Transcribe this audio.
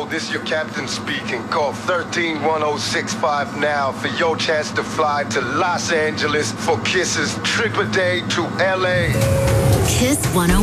Control, this your captain speaking. Call 131065 now for your chance to fly to Los Angeles for kisses. Trip a day to LA. Kiss 101.